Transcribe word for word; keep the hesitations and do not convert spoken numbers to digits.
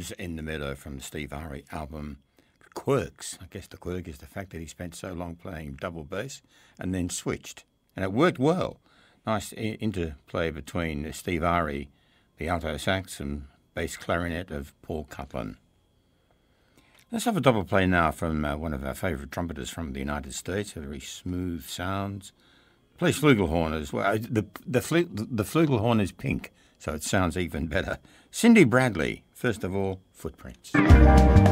Blues in the Meadow from the Steve Ari album Quirks. I guess the quirk is the fact that he spent so long playing double bass and then switched. And it worked well. Nice I- interplay between Steve Ari, the alto sax, and bass clarinet of Paul Cutlen. Let's have a double play now from uh, one of our favourite trumpeters from the United States, a very smooth sounds. Plays flugelhorn as well. The, the, flu- the flugelhorn is pink, so it sounds even better. Cindy Bradley, first of all, Footprints.